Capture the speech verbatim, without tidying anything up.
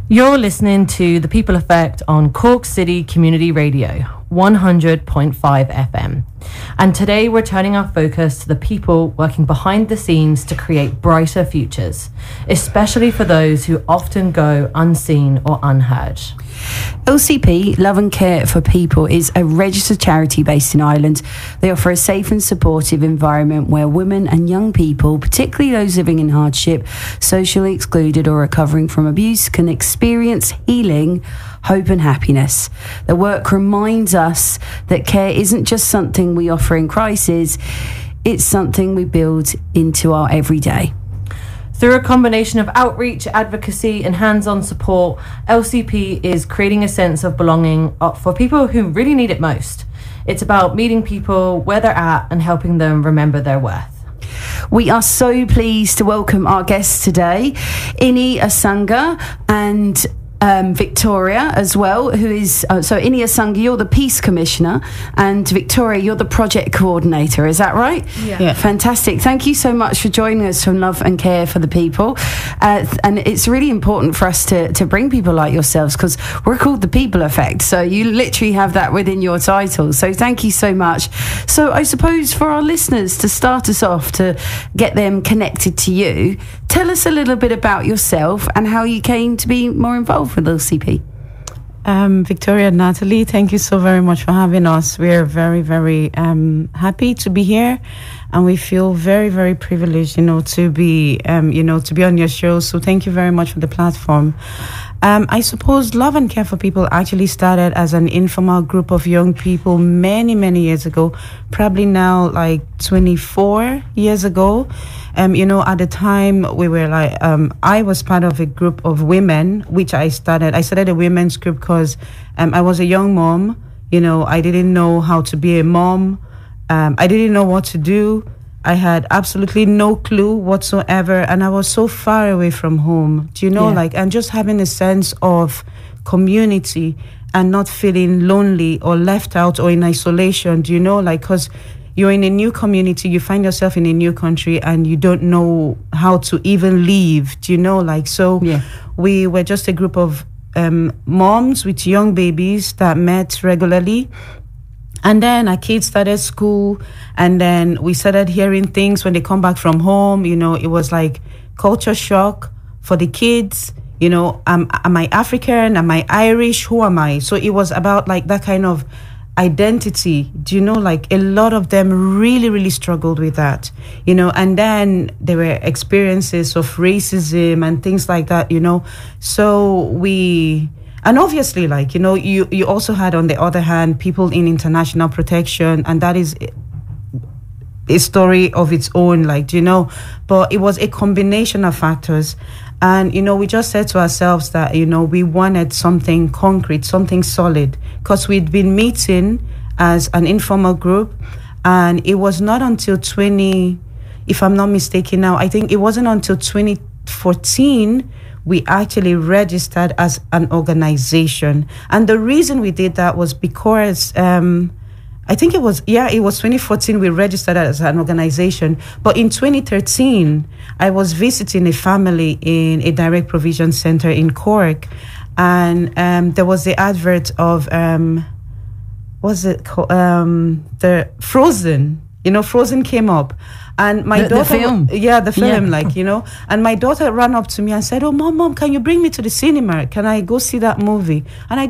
You're listening to The People Effect on Cork City Community Radio, one hundred point five F M. And today we're turning our focus to the people working behind the scenes to create brighter futures, especially for those who often go unseen or unheard. L C P, Love and Care for People, is a registered charity based in Ireland. They offer a safe and supportive environment where women and young people, particularly those living in hardship, socially excluded or recovering from abuse, can experience healing, hope and happiness. The work reminds us that care isn't just something we offer in crisis, it's something we build into our everyday. Through a combination of outreach, advocacy and hands-on support, L C P is creating a sense of belonging for people who really need it most. It's about meeting people where they're at and helping them remember their worth. We are so pleased to welcome our guests today, Ini Asanga and Um, Victoria as well, who is uh, so Ini Asanga, you're the Peace Commissioner, and Victoria, you're the Project Coordinator, is that right? Yeah. yeah. Fantastic. Thank you so much for joining us from Love and Care for the People. Uh, and it's really important for us to, to bring people like yourselves, because we're called The People Effect, so you literally have that within your title. So thank you so much. So I suppose for our listeners, to start us off, to get them connected to you, tell us a little bit about yourself and how you came to be more involved with L C P. Um, Victoria and Natalie, thank you so very much for having us. We're very, very um, happy to be here, and we feel very, very privileged, you know, to be, um, you know, to be on your show. So thank you very much for the platform. Um, I suppose Love and Care for People actually started as an informal group of young people many, many years ago, probably now like twenty-four years ago. Um, you know, at the time we were like, um, I was part of a group of women, which I started. I started a women's group because um, I was a young mom. You know, I didn't know how to be a mom. Um, I didn't know what to do. I had absolutely no clue whatsoever, and I was so far away from home. Do you know, yeah. like, and just having a sense of community and not feeling lonely or left out or in isolation. Do you know, like, because you're in a new community, you find yourself in a new country, and you don't know how to even leave. Do you know, like, so yeah. we were just a group of um, moms with young babies that met regularly. And then our kids started school, and then we started hearing things when they come back from home. You know, it was like culture shock for the kids. You know, am, am I African? Am I Irish? Who am I? So it was about like that kind of identity. Do you know, like a lot of them really, really struggled with that, you know, and then there were experiences of racism and things like that, you know. So we... And obviously, like, you know, you, you also had, on the other hand, people in international protection, and that is a story of its own, like, you know, but it was a combination of factors. And, you know, we just said to ourselves that, you know, we wanted something concrete, something solid, because we'd been meeting as an informal group, and it was not until twenty, if I'm not mistaken now, I think it wasn't until twenty fourteen we actually registered as an organization. And the reason we did that was because, um, I think it was, yeah, it was twenty fourteen we registered as an organization. But in twenty thirteen, I was visiting a family in a direct provision center in Cork. And um, there was the advert of, um, what's it called? Um, the Frozen. You know, Frozen came up. And my the, daughter, the film. yeah, the film, yeah. like, you know, and my daughter ran up to me and said, "Oh, mom, mom, can you bring me to the cinema? Can I go see that movie?" And I